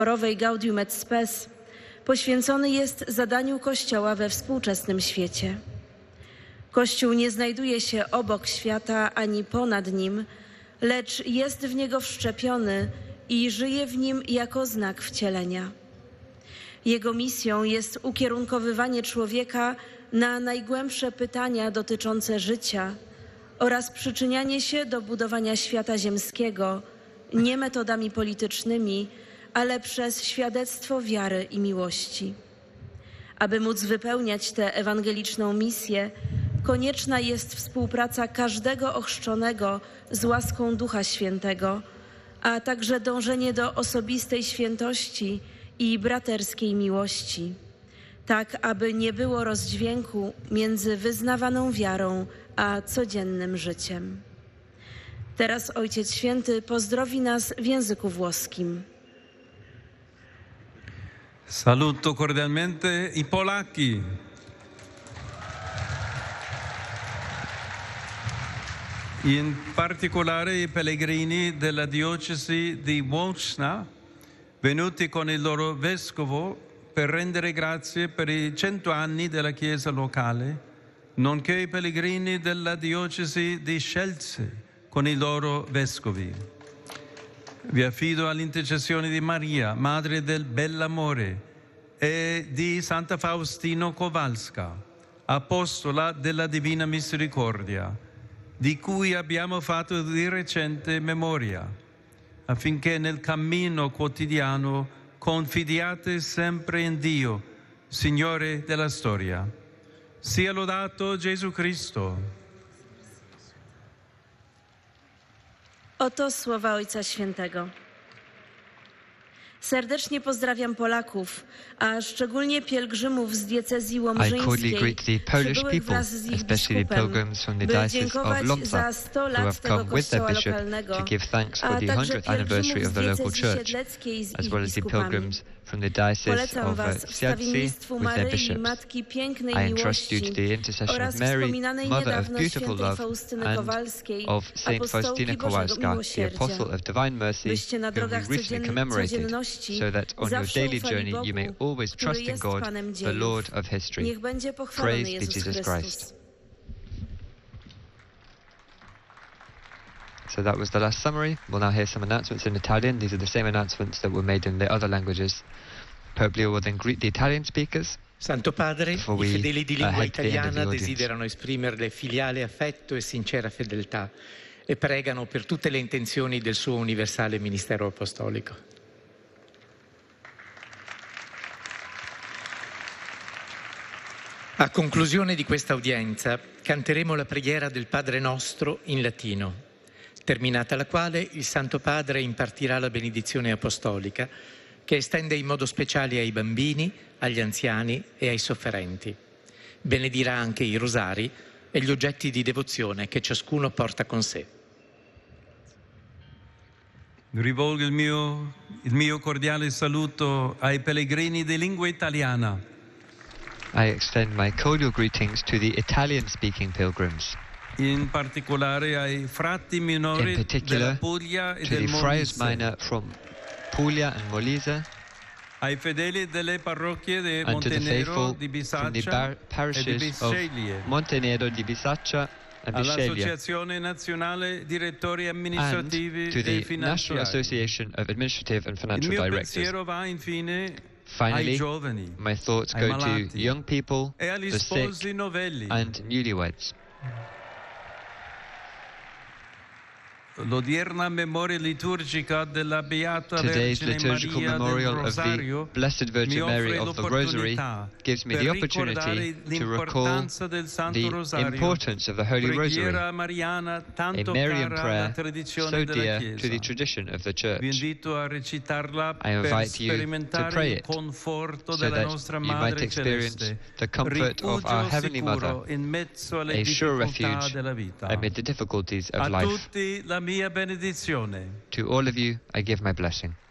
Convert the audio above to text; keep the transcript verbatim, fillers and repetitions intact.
Zborowej Gaudium et Spes poświęcony jest zadaniu Kościoła we współczesnym świecie. Kościół nie znajduje się obok świata ani ponad nim, lecz jest w niego wszczepiony i żyje w nim jako znak wcielenia. Jego misją jest ukierunkowywanie człowieka na najgłębsze pytania dotyczące życia oraz przyczynianie się do budowania świata ziemskiego nie metodami politycznymi, ale przez świadectwo wiary i miłości. Aby móc wypełniać tę ewangeliczną misję, konieczna jest współpraca każdego ochrzczonego z łaską Ducha Świętego, a także dążenie do osobistej świętości i braterskiej miłości, tak aby nie było rozdźwięku między wyznawaną wiarą a codziennym życiem. Teraz Ojciec Święty pozdrowi nas w języku włoskim. Saluto cordialmente i Polacchi. In particolare i pellegrini della diocesi di Łódź, venuti con il loro vescovo per rendere grazie per i cento anni della Chiesa locale, nonché i pellegrini della diocesi di Scelze con i loro vescovi. Vi affido all'intercessione di Maria, Madre del Bell'Amore, e di Santa Faustina Kowalska, Apostola della Divina Misericordia, di cui abbiamo fatto di recente memoria, affinché nel cammino quotidiano confidiate sempre in Dio, Signore della storia. Sia lodato Gesù Cristo. Oto słowa Ojca Świętego. Serdecznie pozdrawiam Polaków, a szczególnie pielgrzymów z diecezji łomżyńskiej, przybyłych wraz z ich biskupem, by dziękować za sto lat tego kościoła lokalnego, a także pielgrzymów z diecezji siedleckiej z ich biskupami. Polecam was wstawiennictwu Maryi, Matki Pięknej Miłości oraz wspominanej niedawno świętej Faustyny Kowalskiej, apostołki Bożego Miłosierdzia, byście na drogach codzienności so that on your daily journey you may always trust in God, the Lord of history. Praise be Jesus Christ. So that was the last summary. We'll now hear some announcements in Italian. These are the same announcements that were made in the other languages. Pope Leo will then greet the Italian speakers. Santo Padre, i fedeli di lingua italiana desiderano esprimerle filiale affetto e sincera fedeltà e pregano per tutte le intenzioni del suo universale ministero apostolico. A conclusione di questa udienza canteremo la preghiera del Padre Nostro in latino, terminata la quale il Santo Padre impartirà la benedizione apostolica che estende in modo speciale ai bambini, agli anziani e ai sofferenti. Benedirà anche i rosari e gli oggetti di devozione che ciascuno porta con sé. Rivolgo il mio, il mio cordiale saluto ai pellegrini di lingua italiana. I extend my cordial greetings to the Italian-speaking pilgrims. In particolare ai frati minori In particular, della Puglia e to del the friars Molise, minor from Puglia and Molise, ai fedeli delle parrocchie di and to the Montenero, faithful di from the Bisaccia bar- e di parishes of Bisceglie, Montenero, di Bisaccia and Bisceglie, all'Associazione Nazionale Direttori Amministrativi and to e the National Finanziari. Association of Administrative and Il Financial mio Directors. pensiero va infine Finally, ai giovani, my thoughts ai go to malati young people, e agli the sick, sposi novelli. and newlyweds. L'odierna memoria liturgica della Beata Today's Vergine liturgical Maria del memorial of the Rosario Blessed mi Virgin Mary offre of the Rosary l'opportunità gives me per the opportunity ricordare to recall l'importanza del Santo the Rosario, importance of the Holy Rosary, preghiera mariana a tanto Marian cara alla prayer tradizione so della dear Chiesa. to the tradition of the Vi Church. invito a recitarla I per invite you to sperimentare pray il it conforto so della that nostra you Madre might experience Celeste, the comfort of our rifugio Heavenly sicuro Mother, in mezzo alle a sure difficoltà refuge della vita. amid the difficulties of A life. tutti la mia benedizione. To all of you, I give my blessing.